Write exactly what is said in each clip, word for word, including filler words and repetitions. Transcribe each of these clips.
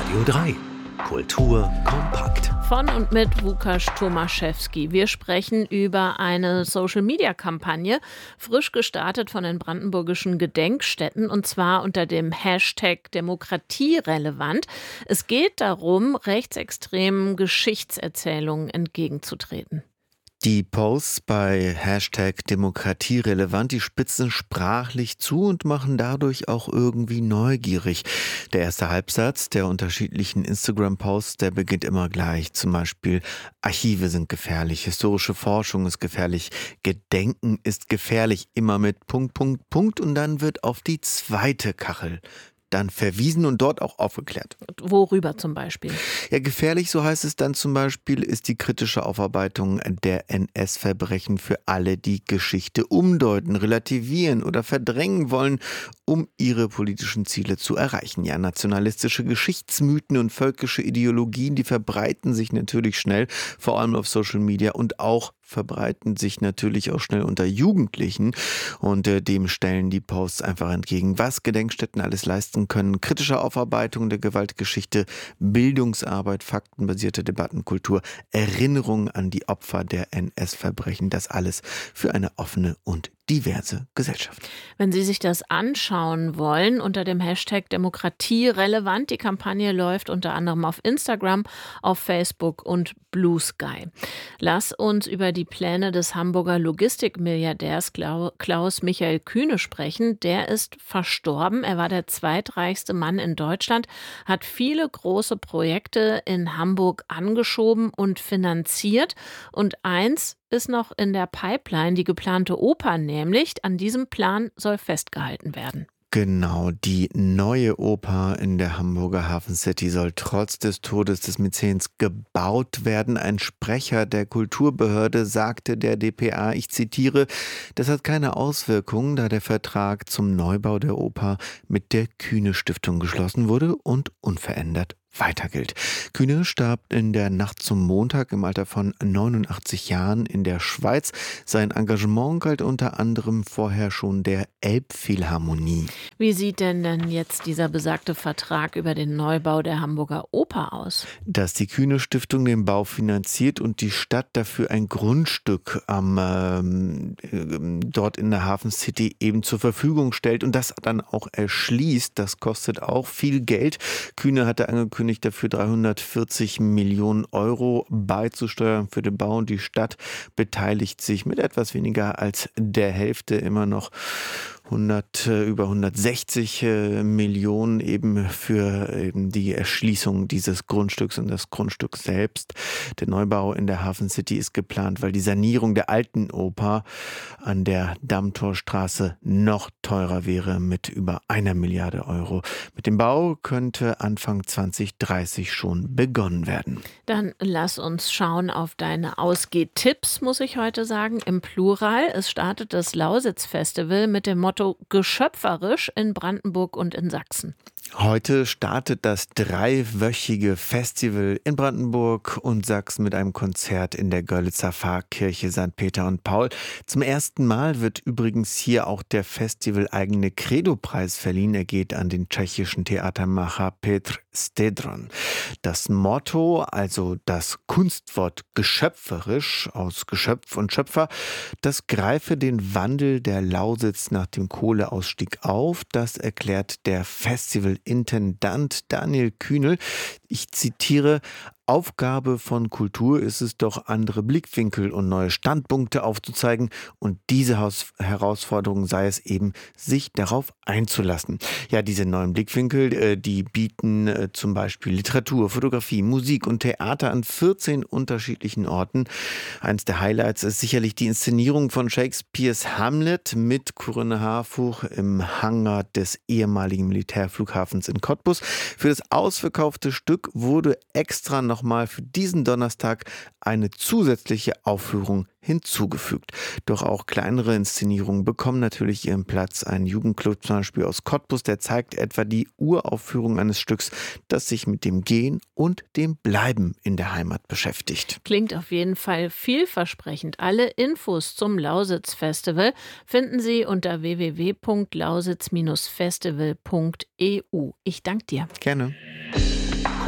Radio drei. Kultur kompakt. Von und mit Łukasz Tomaszewski. Wir sprechen über eine Social-Media-Kampagne, frisch gestartet von den brandenburgischen Gedenkstätten, und zwar unter dem Hashtag Demokratierelevant. Es geht darum, rechtsextremen Geschichtserzählungen entgegenzutreten. Die Posts bei Hashtag Demokratierelevant, die spitzen sprachlich zu und machen dadurch auch irgendwie neugierig. Der erste Halbsatz der unterschiedlichen Instagram-Posts, der beginnt immer gleich. Zum Beispiel: Archive sind gefährlich, historische Forschung ist gefährlich, Gedenken ist gefährlich, immer mit Punkt, Punkt, Punkt. Und dann wird auf die zweite Kachel dann verwiesen und dort auch aufgeklärt. Worüber zum Beispiel? Ja, gefährlich, so heißt es dann zum Beispiel, ist die kritische Aufarbeitung der N S-Verbrechen für alle, die Geschichte umdeuten, relativieren oder verdrängen wollen, um ihre politischen Ziele zu erreichen. Ja, nationalistische Geschichtsmythen und völkische Ideologien, die verbreiten sich natürlich schnell, vor allem auf Social Media, und auch verbreiten sich natürlich auch schnell unter Jugendlichen, und äh, dem stellen die Posts einfach entgegen, was Gedenkstätten alles leisten können: kritische Aufarbeitung der Gewaltgeschichte, Bildungsarbeit, faktenbasierte Debattenkultur, Erinnerung an die Opfer der N S-Verbrechen, das alles für eine offene und diverse Gesellschaft. Wenn Sie sich das anschauen wollen, unter dem Hashtag Demokratierelevant. Die Kampagne läuft unter anderem auf Instagram, auf Facebook und Blue Sky. Lass uns über die Pläne des Hamburger Logistikmilliardärs Klaus Michael Kühne sprechen. Der ist verstorben. Er war der zweitreichste Mann in Deutschland, hat viele große Projekte in Hamburg angeschoben und finanziert. Und eins ist noch in der Pipeline, die geplante Oper nämlich. An diesem Plan soll festgehalten werden. Genau, die neue Oper in der Hamburger Hafen City soll trotz des Todes des Mäzens gebaut werden. Ein Sprecher der Kulturbehörde sagte der D P A, ich zitiere: Das hat keine Auswirkungen, da der Vertrag zum Neubau der Oper mit der Kühne Stiftung geschlossen wurde und unverändert weiter gilt. Kühne starb in der Nacht zum Montag im Alter von neunundachtzig Jahren in der Schweiz. Sein Engagement galt unter anderem vorher schon der Elbphilharmonie. Wie sieht denn denn jetzt dieser besagte Vertrag über den Neubau der Hamburger Oper aus? Dass die Kühne Stiftung den Bau finanziert und die Stadt dafür ein Grundstück am, ähm, dort in der Hafen City eben zur Verfügung stellt und das dann auch erschließt, das kostet auch viel Geld. Kühne hatte angekündigt, dafür dreihundertvierzig Millionen Euro beizusteuern für den Bau, und die Stadt beteiligt sich mit etwas weniger als der Hälfte, immer noch hundert, über hundertsechzig Millionen eben für eben die Erschließung dieses Grundstücks und das Grundstück selbst. Der Neubau in der Hafen City ist geplant, weil die Sanierung der alten Oper an der Dammtorstraße noch teurer wäre, mit über einer Milliarde Euro. Mit dem Bau könnte Anfang zwanzig dreißig schon begonnen werden. Dann lass uns schauen auf deine Ausgehtipps, muss ich heute sagen, im Plural. Es startet das Lausitz-Festival mit dem Motto geschöpferisch in Brandenburg und in Sachsen. Heute startet das dreiwöchige Festival in Brandenburg und Sachsen mit einem Konzert in der Görlitzer Pfarrkirche Sankt Peter und Paul. Zum ersten Mal wird übrigens hier auch der festival-eigene Credo-Preis verliehen. Er geht an den tschechischen Theatermacher Petr Stedron. Das Motto, also das Kunstwort geschöpferisch aus Geschöpf und Schöpfer, das greife den Wandel der Lausitz nach dem Kohleausstieg auf. Das erklärt der Festivalintendant Daniel Kühnel. Ich zitiere: Aufgabe von Kultur ist es doch, andere Blickwinkel und neue Standpunkte aufzuzeigen, und diese Herausforderung sei es eben, sich darauf einzulassen. Ja, diese neuen Blickwinkel, die bieten zum Beispiel Literatur, Fotografie, Musik und Theater an vierzehn unterschiedlichen Orten. Eins der Highlights ist sicherlich die Inszenierung von Shakespeares Hamlet mit Corinne Harfuch im Hangar des ehemaligen Militärflughafens in Cottbus. Für das ausverkaufte Stück wurde extra noch nochmal für diesen Donnerstag eine zusätzliche Aufführung hinzugefügt. Doch auch kleinere Inszenierungen bekommen natürlich ihren Platz. Ein Jugendclub zum Beispiel aus Cottbus, der zeigt etwa die Uraufführung eines Stücks, das sich mit dem Gehen und dem Bleiben in der Heimat beschäftigt. Klingt auf jeden Fall vielversprechend. Alle Infos zum Lausitz-Festival finden Sie unter w w w punkt lausitz Bindestrich festival punkt e u. Ich danke dir. Gerne.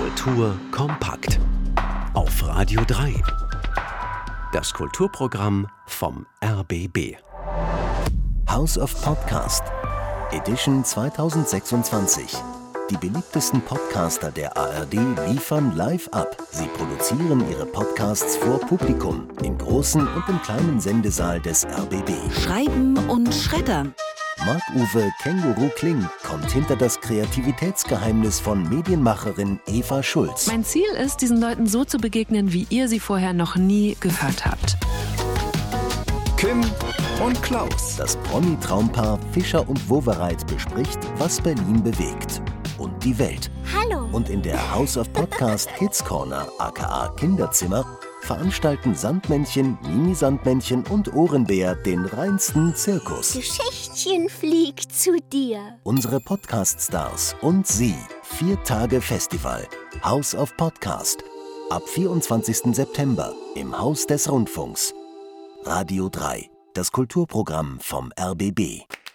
Kultur kompakt. Auf Radio drei. Das Kulturprogramm vom R B B. House of Podcast, Edition zweitausendsechsundzwanzig. Die beliebtesten Podcaster der A R D liefern live ab. Sie produzieren ihre Podcasts vor Publikum, im großen und im kleinen Sendesaal des R B B. Schreiben und schreddern. Marc-Uwe Känguru Kling kommt hinter das Kreativitätsgeheimnis von Medienmacherin Eva Schulz. Mein Ziel ist, diesen Leuten so zu begegnen, wie ihr sie vorher noch nie gehört habt. Kim und Klaus. Das Promi-Traumpaar Fischer und Wowereit bespricht, was Berlin bewegt und die Welt. Hallo. Und in der House of Podcast Kids Corner, aka Kinderzimmer, veranstalten Sandmännchen, Mini-Sandmännchen und Ohrenbär den reinsten Zirkus. Geschichtchen fliegt zu dir. Unsere Podcast-Stars und Sie. Vier Tage Festival. House of Podcast. Ab vierundzwanzigsten September im Haus des Rundfunks. Radio drei. Das Kulturprogramm vom R B B.